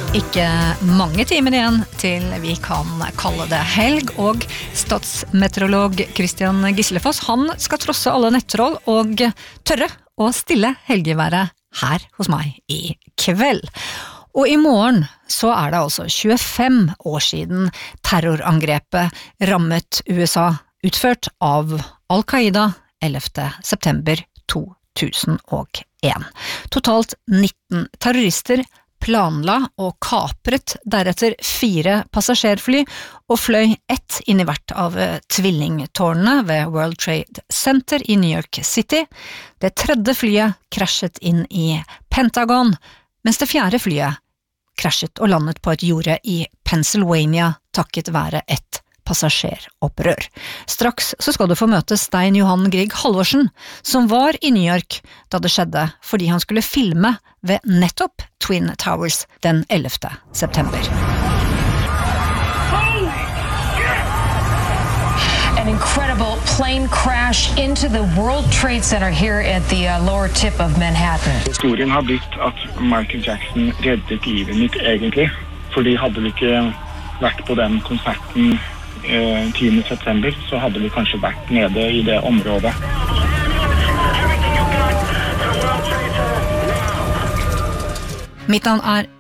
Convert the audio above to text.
Ikke mange timer igjen til vi kan kalle det helg, og statsmeteorolog Christian Gislefoss, han skal trosse alle nettroll og tørre å stille helgeværet her hos meg i kveld. Og i morgen så det altså 25 år siden terrorangrepet rammet USA, utført av Al-Qaida 11. september 2001. Totalt 19 terrorister planla og kapret deretter 4 passasjerfly og fløy ett inn i hvert av tvillingtårnene ved World Trade Center i New York City. Det 3. flyet krasjet inn i Pentagon, mens det 4. flyet krasjet og landet på et jorde i Pennsylvania takket være et passasjeropprør. Straks så skal du få møte Stein Johan Grieg Halvorsen, som var i New York da det skjedde, fordi han skulle filme ved nettopp Twin Towers den 11. september. An incredible plane crash into the World Trade Center here at the lower tip of Manhattan. Historien har blitt at Michael Jackson reddet livet mitt egentlig, fordi hadde vi ikke vært på den konserten 10. september, så hadde vi kanskje vært nede i det området. Mitt navn